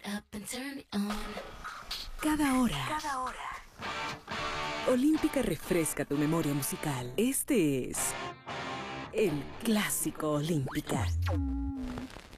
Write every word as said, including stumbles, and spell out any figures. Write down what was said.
Cada hora. Cada hora. Olímpica refresca tu memoria musical. Este es el Clásico Olímpica.